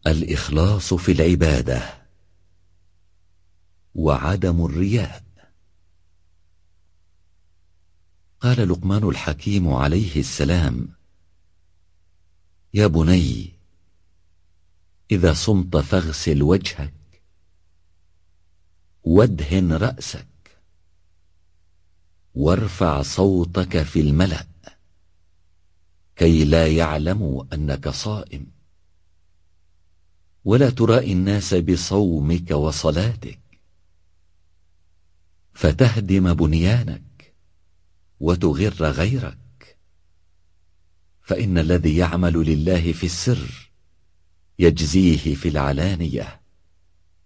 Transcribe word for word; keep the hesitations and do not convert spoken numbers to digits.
الإخلاص في العبادة وعدم الرياء. قال لقمان الحكيم عليه السلام: يا بني، إذا صمت فاغسل وجهك وادهن رأسك وارفع صوتك في الملأ كي لا يعلموا أنك صائم، ولا ترائي الناس بصومك وصلاتك فتهدم بنيانك وتغر غيرك، فإن الذي يعمل لله في السر يجزيه في العلانية.